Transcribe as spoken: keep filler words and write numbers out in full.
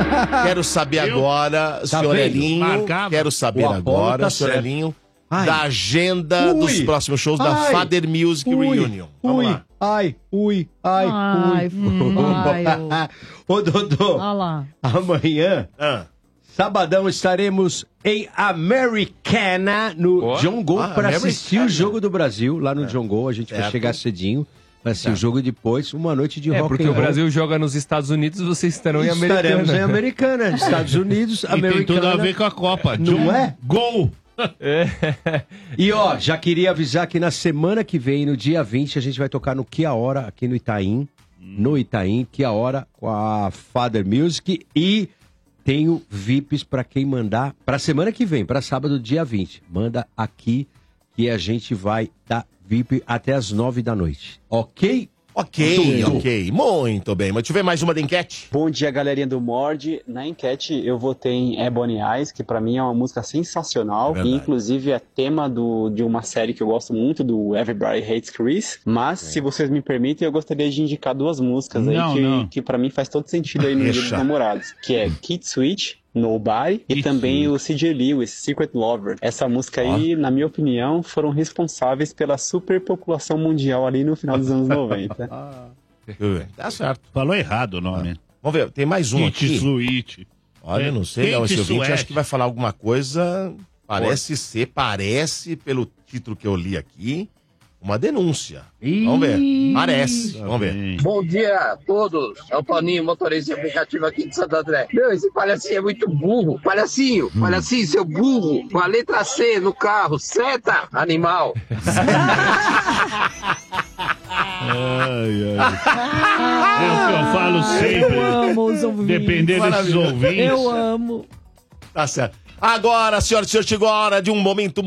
Quero saber agora, Tá senhor vendo? Elinho, Marcava. quero saber O Apolo agora, tá senhor certo. Elinho, Ai. da agenda Ui. dos próximos shows da Ai. Father Music Ui. Reunion. Vamos Ui. lá. Ai, ui, ai, Ai, ui. vai, Ô, Dodô, Olha lá. amanhã, Ah. sabadão, estaremos em Americana, no Ó. John Go, Ah, para assistir Americana. o Jogo do Brasil, lá no John Go. A gente vai Certo. chegar cedinho, vai assistir o jogo e depois, uma noite de É, rock porque and o roll. Brasil joga nos Estados Unidos, vocês estarão em Americana. Estaremos em Americana, Estados Unidos, E Americana. tem tudo a ver com a Copa. Não John é? Gol! E ó, já queria avisar que na semana que vem, no dia vinte, a gente vai tocar no Que a Hora, aqui no Itaim. No Itaim, Que a Hora, com a Father Music. E tenho V I Ps pra quem mandar pra semana que vem, pra sábado, dia vinte. Manda aqui que a gente vai dar V I P até as nove da noite. Ok? Ok, Tudo. ok. Muito bem. Mas deixa eu ver mais uma da enquete. Bom dia, galerinha do Mord. Na enquete eu votei em Ebony Eyes, que pra mim é uma música sensacional. É verdade. E inclusive é tema do, de uma série que eu gosto muito, do Everybody Hates Chris. Mas, se vocês me permitem, eu gostaria de indicar duas músicas aí Não, que, não. que pra mim faz todo sentido aí no Dia dos Deixa. Namorados. Que é Kid Switch, Nobody, e Kid também o C J Lewis, Secret Lover. Essa música aí, na minha opinião, foram responsáveis pela superpopulação mundial ali no final dos anos noventa. Tá certo. Falou errado o nome. Vamos ver, tem mais um Kit aqui. Switch. Olha, É, não sei, não. Kate Esse ouvinte Sweat. acho que vai falar alguma coisa. Parece ser, parece, pelo título que eu li aqui, uma denúncia. Vamos ver. Parece. Vamos ver. Bom dia a todos, é o Toninho, motorista de aplicativo aqui de Santo André. Meu, esse palhacinho é muito burro. Palhacinho, palhacinho, seu burro. Com a letra C no carro, seta, animal. Ai, ai. É o que eu falo sempre. Eu amo os ouvintes. Depender desses Maravilhoso. ouvintes. Eu amo. Tá certo. Agora, senhoras e senhores, chegou a hora de um momento